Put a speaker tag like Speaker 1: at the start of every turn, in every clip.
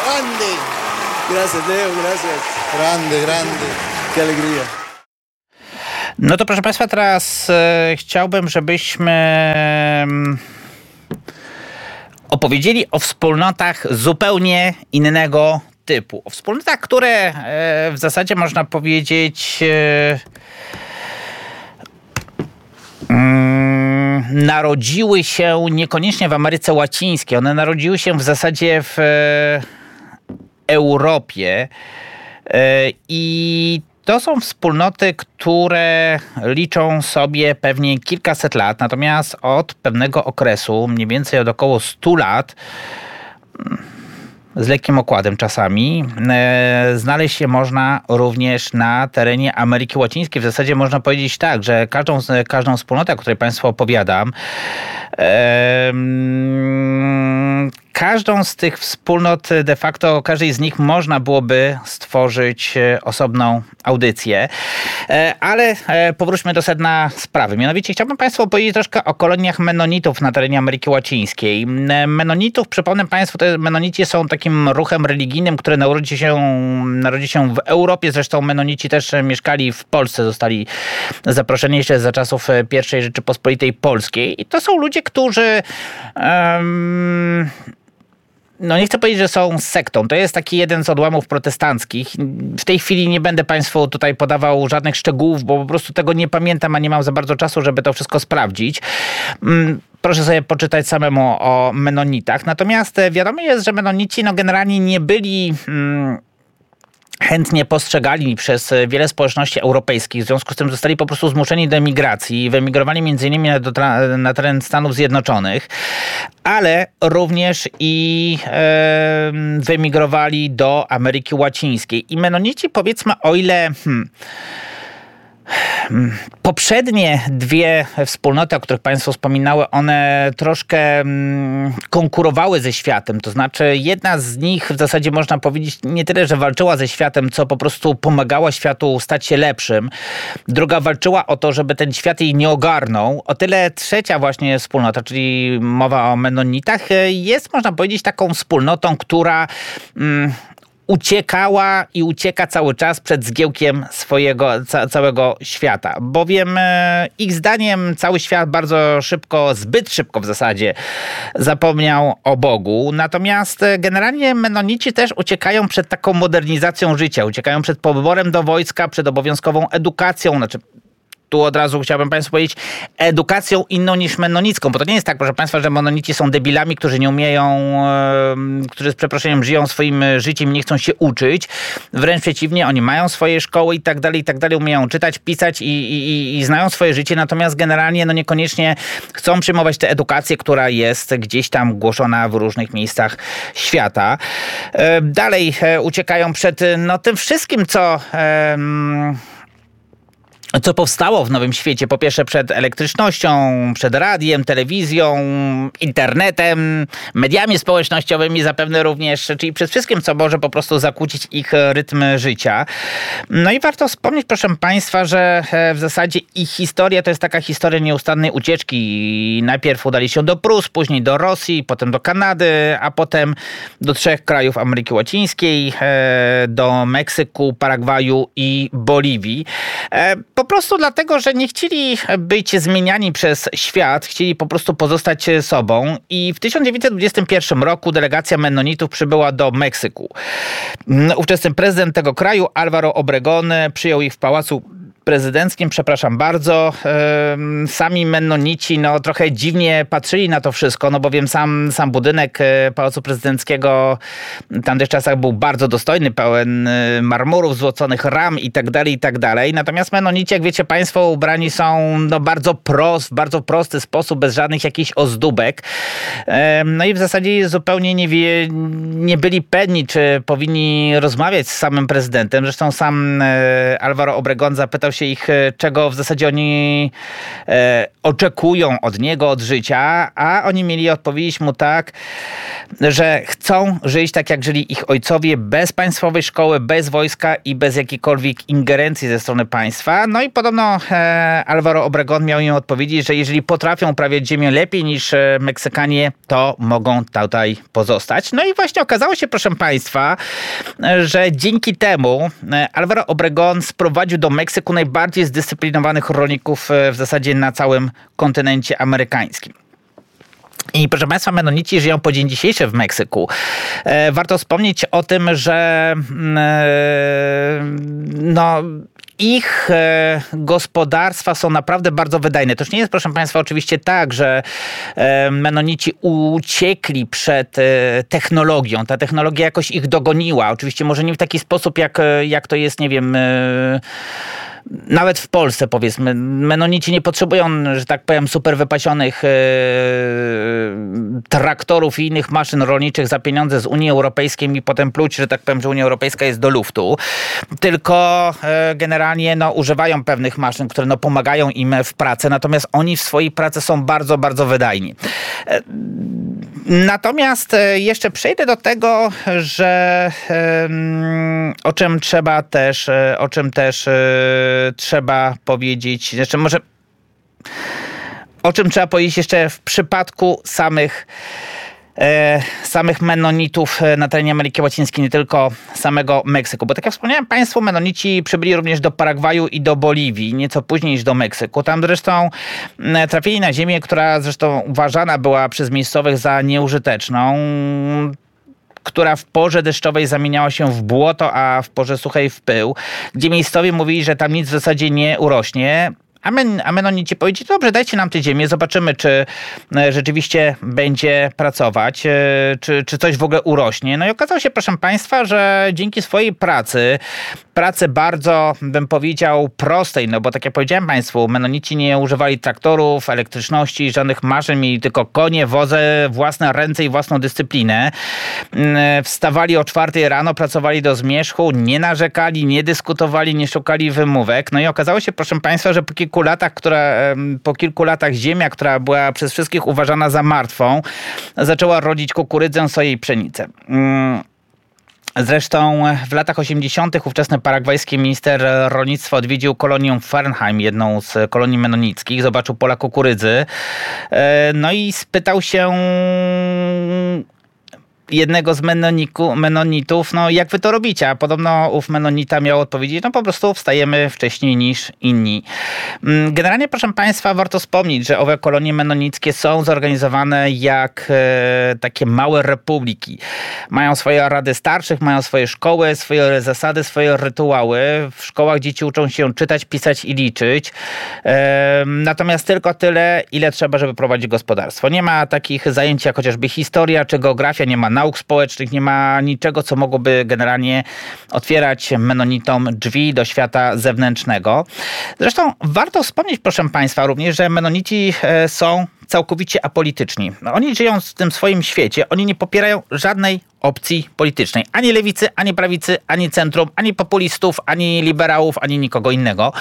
Speaker 1: Grande. Gracias, Leo, gracias. Grande, grande. Qué alegría.
Speaker 2: No to proszę Państwa, teraz chciałbym, żebyśmy opowiedzieli o wspólnotach zupełnie innego typu. O wspólnotach, które w zasadzie można powiedzieć narodziły się niekoniecznie w Ameryce Łacińskiej. One narodziły się w zasadzie w Europie i to są wspólnoty, które liczą sobie pewnie kilkaset lat, natomiast od pewnego okresu, mniej więcej od około 100 lat, z lekkim okładem czasami, znaleźć się można również na terenie Ameryki Łacińskiej. W zasadzie można powiedzieć tak, że każdą wspólnotę, o której Państwu opowiadam, każdą z tych wspólnot, de facto każdej z nich można byłoby stworzyć osobną audycję. Ale powróćmy do sedna sprawy. Mianowicie chciałbym Państwu opowiedzieć troszkę o koloniach menonitów na terenie Ameryki Łacińskiej. Menonitów, przypomnę Państwu, menonici są takim ruchem religijnym, który narodzi się w Europie. Zresztą menonici też mieszkali w Polsce, zostali zaproszeni jeszcze za czasów I Rzeczypospolitej Polskiej. I to są ludzie, którzy no nie chcę powiedzieć, że są sektą. To jest taki jeden z odłamów protestanckich. W tej chwili nie będę Państwu tutaj podawał żadnych szczegółów, bo po prostu tego nie pamiętam, a nie mam za bardzo czasu, żeby to wszystko sprawdzić. Proszę sobie poczytać samemu o menonitach. Natomiast wiadomo jest, że menonici generalnie nie byli chętnie postrzegani przez wiele społeczności europejskich. W związku z tym zostali po prostu zmuszeni do emigracji. Wyemigrowali m.in. na teren Stanów Zjednoczonych, ale również i wyemigrowali do Ameryki Łacińskiej. I menonici, powiedzmy, o ile poprzednie dwie wspólnoty, o których Państwo wspominały, one troszkę konkurowały ze światem. To znaczy jedna z nich w zasadzie można powiedzieć nie tyle, że walczyła ze światem, co po prostu pomagała światu stać się lepszym. Druga walczyła o to, żeby ten świat jej nie ogarnął. O tyle trzecia właśnie wspólnota, czyli mowa o menonitach, jest, można powiedzieć, taką wspólnotą, która uciekała i ucieka cały czas przed zgiełkiem swojego całego świata. Bowiem ich zdaniem cały świat bardzo szybko, zbyt szybko w zasadzie zapomniał o Bogu. Natomiast generalnie menonici też uciekają przed taką modernizacją życia. Uciekają przed poborem do wojska, przed obowiązkową edukacją. Tu od razu chciałbym Państwu powiedzieć, edukacją inną niż menonicką, bo to nie jest tak, proszę Państwa, że menonici są debilami, którzy nie umieją, którzy z przeproszeniem żyją swoim życiem i nie chcą się uczyć. Wręcz przeciwnie, oni mają swoje szkoły i tak dalej, umieją czytać, pisać i znają swoje życie, natomiast generalnie niekoniecznie chcą przyjmować tę edukację, która jest gdzieś tam głoszona w różnych miejscach świata. Dalej uciekają przed tym wszystkim, co powstało w Nowym Świecie, po pierwsze przed elektrycznością, przed radiem, telewizją, internetem, mediami społecznościowymi zapewne również, czyli przed wszystkim, co może po prostu zakłócić ich rytm życia. No i warto wspomnieć, proszę Państwa, że w zasadzie ich historia to jest taka historia nieustannej ucieczki. Najpierw udali się do Prus, później do Rosji, potem do Kanady, a potem do 3 krajów Ameryki Łacińskiej, do Meksyku, Paragwaju i Boliwii. Po prostu dlatego, że nie chcieli być zmieniani przez świat, chcieli po prostu pozostać sobą i w 1921 roku delegacja menonitów przybyła do Meksyku. Ówczesny prezydent tego kraju, Álvaro Obregón, przyjął ich w pałacu prezydenckim, przepraszam bardzo. Sami menonici trochę dziwnie patrzyli na to wszystko, bowiem sam budynek Pałacu Prezydenckiego w tamtych czasach był bardzo dostojny, pełen marmurów, złoconych ram i tak dalej. Natomiast menonici, jak wiecie Państwo, ubrani są w bardzo prosty sposób, bez żadnych jakichś ozdóbek. I w zasadzie zupełnie nie byli pewni, czy powinni rozmawiać z samym prezydentem. Zresztą sam Álvaro Obregón zapytał się ich, czego w zasadzie oni oczekują od niego, od życia, a oni mieli odpowiedzieć mu tak, że chcą żyć tak, jak żyli ich ojcowie, bez państwowej szkoły, bez wojska i bez jakiejkolwiek ingerencji ze strony państwa. No i podobno Álvaro Obregón miał im odpowiedzieć, że jeżeli potrafią uprawiać ziemię lepiej niż Meksykanie, to mogą tutaj pozostać. No i właśnie okazało się, proszę państwa, że dzięki temu Álvaro Obregón sprowadził do Meksyku najbardziej zdyscyplinowanych rolników w zasadzie na całym kontynencie amerykańskim. I proszę państwa, Menonici żyją po dzień dzisiejszy w Meksyku. Warto wspomnieć o tym, że ich gospodarstwa są naprawdę bardzo wydajne. To już nie jest, proszę państwa, oczywiście tak, że Menonici uciekli przed technologią. Ta technologia jakoś ich dogoniła. Oczywiście może nie w taki sposób, jak to jest, nie wiem, nawet w Polsce, powiedzmy. Menonici nie potrzebują, że tak powiem, super wypasionych traktorów i innych maszyn rolniczych za pieniądze z Unii Europejskiej i potem pluć, że tak powiem, że Unia Europejska jest do luftu. Tylko generalnie używają pewnych maszyn, które pomagają im w pracy, natomiast oni w swojej pracy są bardzo, bardzo wydajni. Natomiast jeszcze przejdę do tego, że o czym też trzeba powiedzieć, jeszcze może o czym trzeba powiedzieć jeszcze w przypadku samych Menonitów na terenie Ameryki Łacińskiej, nie tylko samego Meksyku. Bo tak jak wspomniałem państwu, Menonici przybyli również do Paragwaju i do Boliwii, nieco później niż do Meksyku. Tam zresztą trafili na ziemię, która zresztą uważana była przez miejscowych za nieużyteczną, która w porze deszczowej zamieniała się w błoto, a w porze suchej w pył, gdzie miejscowi mówili, że tam nic w zasadzie nie urośnie. A Menonici powiedzieli, dobrze, dajcie nam tę ziemię, zobaczymy, czy rzeczywiście będzie pracować, czy coś w ogóle urośnie. No i okazało się, proszę państwa, że dzięki swojej pracy bardzo, bym powiedział, prostej, no bo tak jak powiedziałem państwu, Menonici nie używali traktorów, elektryczności, żadnych maszyn, mieli tylko konie, wozy, własne ręce i własną dyscyplinę. Wstawali o 4 rano, pracowali do zmierzchu, nie narzekali, nie dyskutowali, nie szukali wymówek. No i okazało się, proszę państwa, że po kilku latach ziemia, która była przez wszystkich uważana za martwą, zaczęła rodzić kukurydzę, soję i pszenicę. Zresztą w latach 80. ówczesny paragwajski minister rolnictwa odwiedził kolonię Fernheim, jedną z kolonii menonickich, zobaczył pola kukurydzy, no i spytał się jednego z Menonitów, jak wy to robicie? A podobno ów Menonita miał odpowiedzieć, po prostu wstajemy wcześniej niż inni. Generalnie, proszę państwa, warto wspomnieć, że owe kolonie menonickie są zorganizowane jak takie małe republiki. Mają swoje rady starszych, mają swoje szkoły, swoje zasady, swoje rytuały. W szkołach dzieci uczą się czytać, pisać i liczyć. Natomiast tylko tyle, ile trzeba, żeby prowadzić gospodarstwo. Nie ma takich zajęć jak chociażby historia czy geografia, nie ma nauk społecznych, nie ma niczego, co mogłoby generalnie otwierać Menonitom drzwi do świata zewnętrznego. Zresztą warto wspomnieć, proszę państwa, również, że Menonici są całkowicie apolityczni. Oni żyją w tym swoim świecie, oni nie popierają żadnej opcji politycznej. Ani lewicy, ani prawicy, ani centrum, ani populistów, ani liberałów, ani nikogo innego.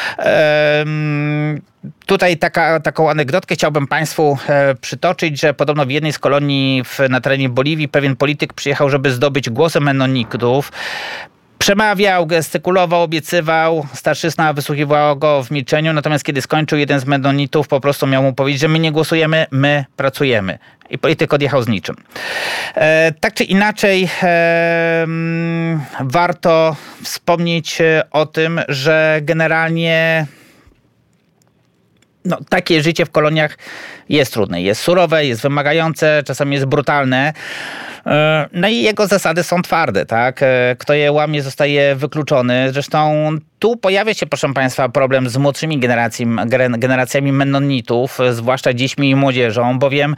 Speaker 2: Tutaj taką anegdotkę chciałbym państwu przytoczyć, że podobno w jednej z kolonii na terenie Boliwii pewien polityk przyjechał, żeby zdobyć głosy Menonitów. Przemawiał, gestykulował, obiecywał, starszyzna wysłuchiwała go w milczeniu, natomiast kiedy skończył, jeden z Menonitów po prostu miał mu powiedzieć, że my nie głosujemy, my pracujemy. I polityk odjechał z niczym. Tak czy inaczej, warto wspomnieć o tym, że generalnie takie życie w koloniach jest trudne, jest surowe, jest wymagające, czasami jest brutalne. No i jego zasady są twarde, tak? Kto je łamie, zostaje wykluczony. Zresztą tu pojawia się, proszę państwa, problem z młodszymi generacjami Menonitów, zwłaszcza dziećmi i młodzieżą, bowiem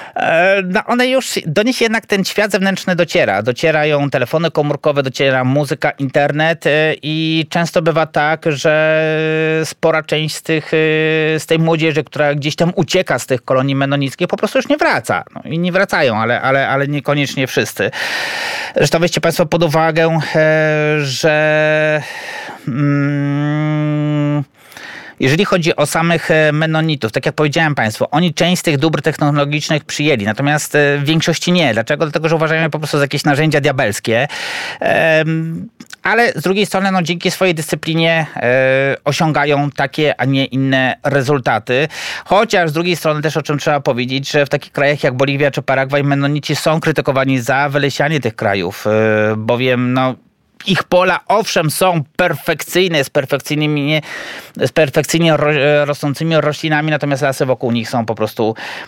Speaker 2: do nich jednak ten świat zewnętrzny dociera. Docierają telefony komórkowe, dociera muzyka, internet i często bywa tak, że spora część z tej młodzieży, która gdzieś tam ucieka z tych kolonii menonickich, po prostu już nie wraca. I nie wracają, ale niekoniecznie wszyscy. Zresztą weźcie państwo pod uwagę, że Jeżeli chodzi o samych Mennonitów, tak jak powiedziałem Państwu, oni część z tych dóbr technologicznych przyjęli, natomiast w większości nie. Dlaczego? Dlatego, że uważają je po prostu za jakieś narzędzia diabelskie. Ale z drugiej strony, no, dzięki swojej dyscyplinie osiągają takie, a nie inne rezultaty. Chociaż z drugiej strony też, o czym trzeba powiedzieć, że w takich krajach jak Boliwia czy Paragwaj Mennonici są krytykowani za wylesianie tych krajów, bowiem no, ich pola owszem są perfekcyjne, z perfekcyjnie rosnącymi roślinami, natomiast lasy wokół nich są po prostu